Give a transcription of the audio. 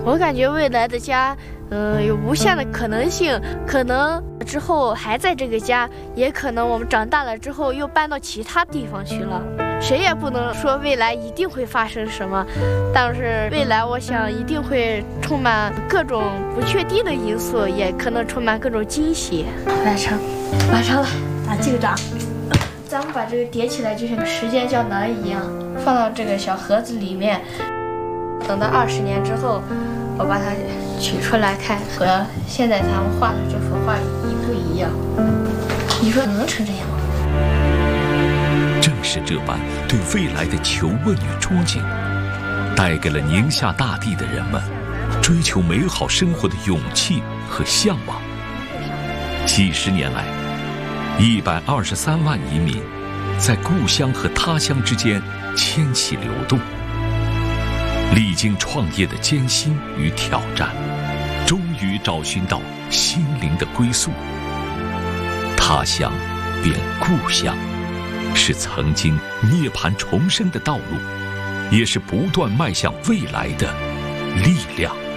我感觉未来的家，有无限的可能性，可能之后还在这个家，也可能我们长大了之后又搬到其他地方去了。谁也不能说未来一定会发生什么，但是未来我想一定会充满各种不确定的因素，也可能充满各种惊喜。完成了，打这个章。咱们把这个叠起来，就像时间胶囊一样，放到这个小盒子里面。等到20年之后，我把它取出来看，和现在咱们画的这幅画一不一样？你说能成这样吗？ 正是这般对未来的求问与憧憬，带给了宁夏大地的人们追求美好生活的勇气和向往。几十年来，123万移民在故乡和他乡之间迁徙流动，历经创业的艰辛与挑战，终于找寻到心灵的归宿。他乡变故乡，是曾经涅槃重生的道路，也是不断迈向未来的力量。